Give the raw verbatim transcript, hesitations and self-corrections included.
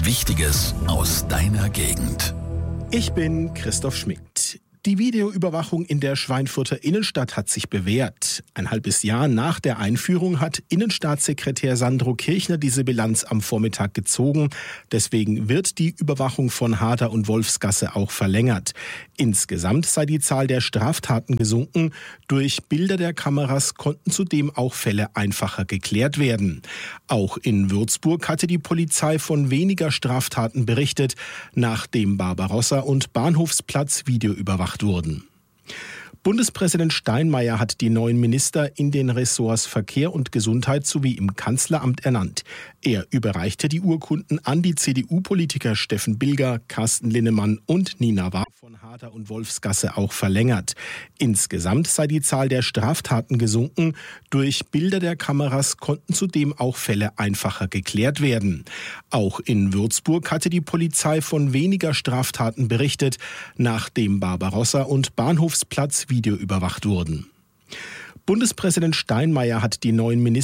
Wichtiges aus deiner Gegend. Ich bin Christoph Schmidt. Die Videoüberwachung in der Schweinfurter Innenstadt hat sich bewährt. Ein halbes Jahr nach der Einführung hat Innenstaatssekretär Sandro Kirchner diese Bilanz am Vormittag gezogen. Deswegen wird die Überwachung von Harder und Wolfsgasse auch verlängert. Insgesamt sei die Zahl der Straftaten gesunken. Durch Bilder der Kameras konnten zudem auch Fälle einfacher geklärt werden. Auch in Würzburg hatte die Polizei von weniger Straftaten berichtet, nachdem Barbarossa und Bahnhofsplatz videoüberwacht wurden. Bundespräsident Steinmeier hat die neuen Minister in den Ressorts Verkehr und Gesundheit sowie im Kanzleramt ernannt. Er überreichte die Urkunden an die C D U-Politiker Steffen Bilger, Carsten Linnemann und Nina Wahr von Harder und Wolfsgasse auch verlängert. Insgesamt sei die Zahl der Straftaten gesunken. Durch Bilder der Kameras konnten zudem auch Fälle einfacher geklärt werden. Auch in Würzburg hatte die Polizei von weniger Straftaten berichtet, nachdem Barbarossa und Bahnhofsplatz videoüberwacht wurden. Bundespräsident Steinmeier hat die neuen Minister